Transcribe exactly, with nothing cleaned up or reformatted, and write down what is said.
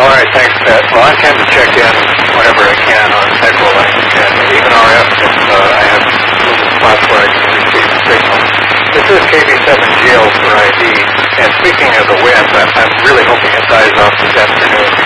All right, thanks, Pat. Well, I tend to check in whenever I can on Equalink, and even R F if uh, I have little spots where I can receive the signal. This is K B seven G L for I D, and speaking of the wind, I'm, I'm really hoping it dies off this afternoon.